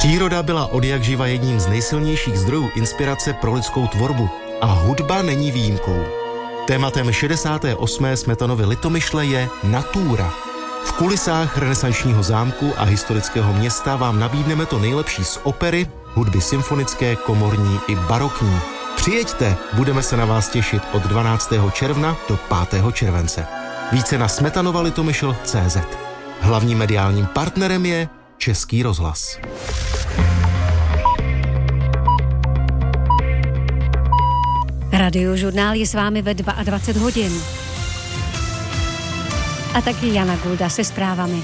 Příroda byla odjakživa jedním z nejsilnějších zdrojů inspirace pro lidskou tvorbu a hudba není výjimkou. Tématem 68. Smetanovy Litomyšle je natura. V kulisách renesančního zámku a historického města vám nabídneme to nejlepší z opery, hudby symfonické, komorní i barokní. Přijeďte, budeme se na vás těšit od 12. června do 5. července. Více na smetanova-litomyšl.cz. Hlavním mediálním partnerem je Český rozhlas. Radiožurnál je s vámi ve 22 hodin. A taky Jana Gulda se zprávami.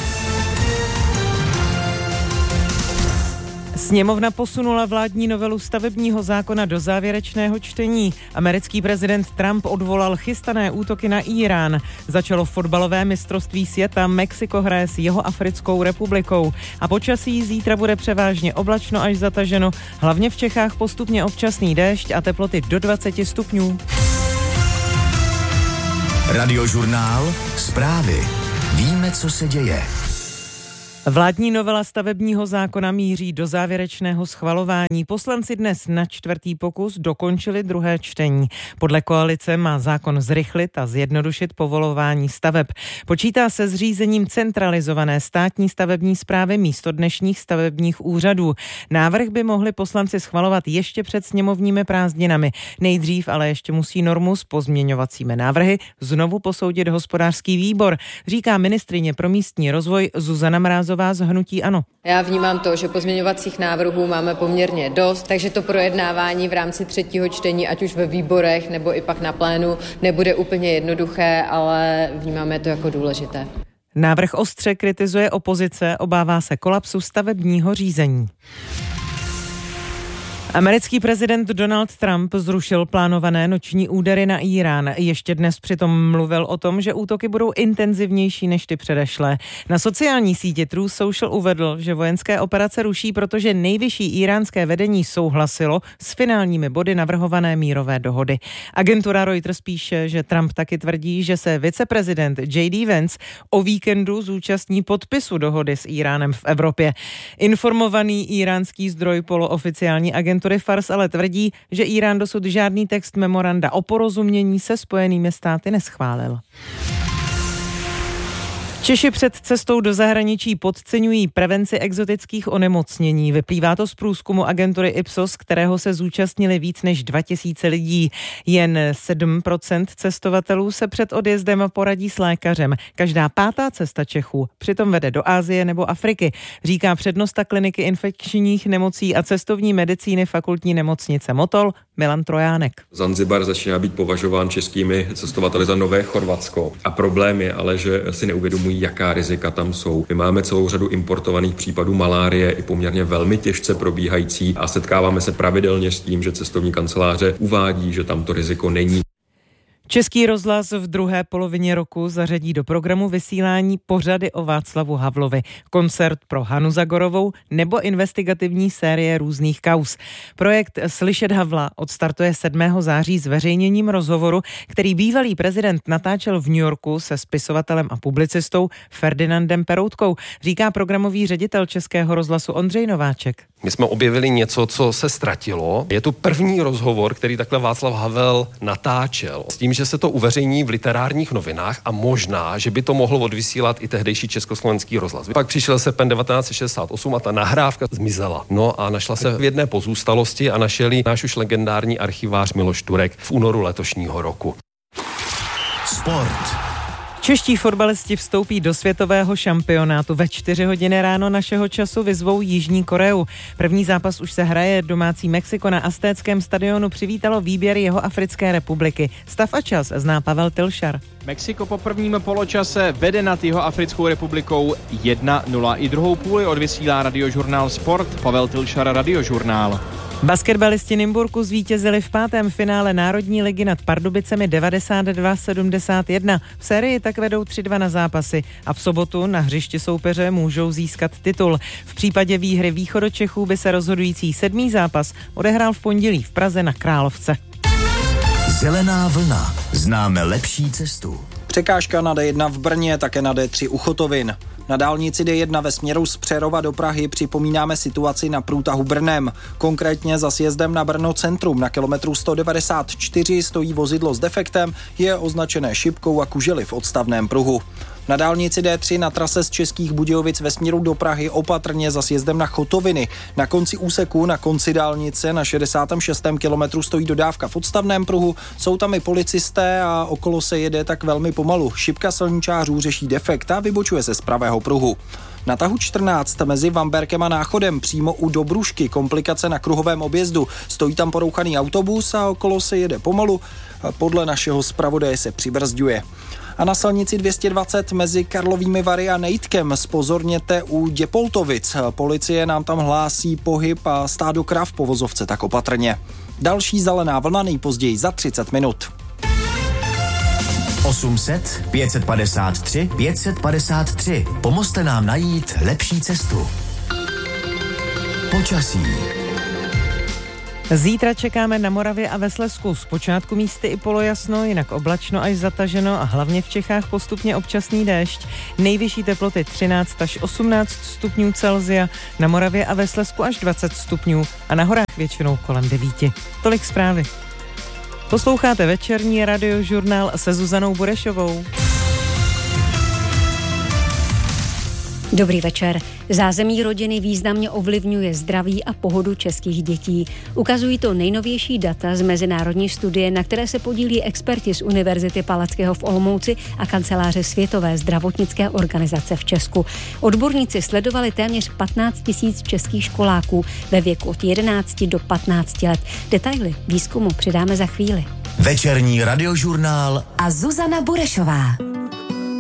Sněmovna posunula vládní novelu stavebního zákona do závěrečného čtení. Americký prezident Trump odvolal chystané útoky na Írán. Začalo fotbalové mistrovství světa, Mexiko hraje s Jihoafrickou republikou. A počasí zítra bude převážně oblačno až zataženo, hlavně v Čechách postupně občasný déšť a teploty do 20 stupňů. Radiožurnál, zprávy. Víme, co se děje. Vládní novela stavebního zákona míří do závěrečného schvalování. Poslanci dnes na 4. pokus dokončili druhé čtení. Podle koalice má zákon zrychlit a zjednodušit povolování staveb. Počítá se zřízením centralizované státní stavební správy místo dnešních stavebních úřadů. Návrh by mohli poslanci schvalovat ještě před sněmovními prázdninami. Nejdřív ale ještě musí normu s pozměňovacími návrhy znovu posoudit hospodářský výbor, říká ministryně pro místní rozvoj Zuzana Mrázová z hnutí ANO. Já vnímám to, že pozměňovacích návrhů máme poměrně dost, takže to projednávání v rámci 3. čtení, ať už ve výborech nebo i pak na plénu, nebude úplně jednoduché, ale vnímáme to jako důležité. Návrh ostře kritizuje opozice, obává se kolapsu stavebního řízení. Americký prezident Donald Trump zrušil plánované noční údery na Írán. Ještě dnes přitom mluvil o tom, že útoky budou intenzivnější než ty předešlé. Na sociální sítě Truth Social uvedl, že vojenské operace ruší, protože nejvyšší íránské vedení souhlasilo s finálními body navrhované mírové dohody. Agentura Reuters píše, že Trump taky tvrdí, že se viceprezident J.D. Vance o víkendu zúčastní podpisu dohody s Íránem v Evropě. Informovaný íránský zdroj polooficiální agentury Fars ale tvrdí, že Írán dosud žádný text memoranda o porozumění se Spojenými státy neschválil. Češi před cestou do zahraničí podceňují prevenci exotických onemocnění. Vyplývá to z průzkumu agentury Ipsos, kterého se zúčastnili víc než 2000 lidí. Jen 7% cestovatelů se před odjezdem poradí s lékařem. Každá 5. cesta Čechů přitom vede do Asie nebo Afriky, říká přednosta kliniky infekčních nemocí a cestovní medicíny fakultní nemocnice Motol Milan Trojánek. Zanzibar začíná být považován českými cestovateli za nové Chorvatsko. A problém je ale, že si neuvědomují, jaká rizika tam jsou. My máme celou řadu importovaných případů malárie, i poměrně velmi těžce probíhající, a setkáváme se pravidelně s tím, že cestovní kanceláře uvádí, že tam to riziko není. Český rozhlas v druhé polovině roku zařadí do programu vysílání pořady o Václavu Havlovi, koncert pro Hanu Zagorovou nebo investigativní série různých kauz. Projekt Slyšet Havla odstartuje 7. září zveřejněním rozhovoru, který bývalý prezident natáčel v New Yorku se spisovatelem a publicistou Ferdinandem Peroutkou, říká programový ředitel Českého rozhlasu Ondřej Nováček. My jsme objevili něco, co se ztratilo. Je to první rozhovor, který takhle Václav Havel natáčel. S tím, že se to uveřejní v literárních novinách a možná, že by to mohlo odvysílat i tehdejší Československý rozhlas. Pak přišel srpen 1968 a ta nahrávka zmizela. No a našla se v jedné pozůstalosti a našel ji náš už legendární archivář Miloš Turek v únoru letošního roku. Sport. Čeští fotbalisti vstoupí do světového šampionátu. Ve 4 hodiny ráno našeho času vyzvou Jižní Koreu. První zápas už se hraje, domácí Mexiko na Aztéckém stadionu přivítalo výběr Jihoafrické republiky. Stav a čas zná Pavel Tilšar. Mexiko po prvním poločase vede nad Jihoafrickou republikou 1-0. I druhou půli odvysílá Radiožurnál Sport. Pavel Tilšar, Radiožurnál. Basketbalisti Nymburku zvítězili v 5. finále Národní ligy nad Pardubicemi 92-71. V sérii tak vedou 3-2 na zápasy a v sobotu na hřišti soupeře můžou získat titul. V případě výhry Východočechů by se rozhodující 7. zápas odehrál v pondělí v Praze na Královce. Zelená vlna. Známe lepší cestu. Překážka na D1 v Brně, také na D3 u Chotovin. Na dálnici D1 ve směru z Přerova do Prahy připomínáme situaci na průtahu Brnem. Konkrétně za sjezdem na Brno centrum na kilometru 194 stojí vozidlo s defektem, je označené šipkou a kužely v odstavném pruhu. Na dálnici D3 na trase z Českých Budějovic ve směru do Prahy opatrně za sjezdem na Chotoviny. Na konci úseku, na konci dálnice na 66. kilometru stojí dodávka v odstavném pruhu, jsou tam i policisté a okolo se jede tak velmi pomalu. Šipka silničářů řeší defekt a vybočuje se z pravého pruhu. Na tahu 14 mezi Vamberkem a Náchodem přímo u Dobrušky komplikace na kruhovém objezdu. Stojí tam porouchaný autobus a okolo se jede pomalu. Podle našeho zpravodaje se přibrzďuje. A na silnici 220 mezi Karlovými Vary a Nejtkem zpozorněte u Děpoltovic. Policie nám tam hlásí pohyb a stádo krav po vozovce, tak opatrně. Další zelená vlna nejpozději za 30 minut. 800 553 553. Pomozte nám najít lepší cestu. Počasí. Zítra čekáme na Moravě a ve Slezsku. Zpočátku místy i polojasno, jinak oblačno až zataženo a hlavně v Čechách postupně občasný déšť. Nejvyšší teploty 13 až 18 stupňů Celsia, na Moravě a ve Slezsku až 20 stupňů a na horách většinou kolem 9. Tolik zprávy. Posloucháte večerní radiožurnál se Zuzanou Burešovou. Dobrý večer. Zázemí rodiny významně ovlivňuje zdraví a pohodu českých dětí. Ukazují to nejnovější data z mezinárodní studie, na které se podílí experti z Univerzity Palackého v Olomouci a kanceláře Světové zdravotnické organizace v Česku. Odborníci sledovali téměř 15 000 českých školáků ve věku od 11 do 15 let. Detaily výzkumu přidáme za chvíli. Večerní radiožurnál a Zuzana Burešová.